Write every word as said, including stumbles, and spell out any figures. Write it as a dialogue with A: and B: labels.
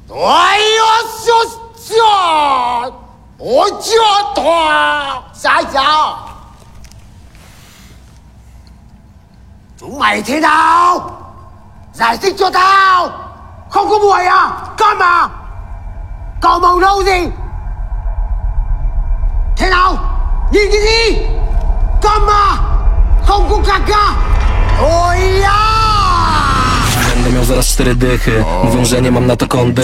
A: 哎呦，小小，我叫他傻小，仲未聽到？giải thích cho tao. Không có mùi à? Câm à? Cậu màu nâu gì? Thế nào? Nhìn cái gì? Câm à? Không có cà ca. Oj ja!
B: Będę miał zaraz cztery dychy. Mówią, że nie mam na to kondycji.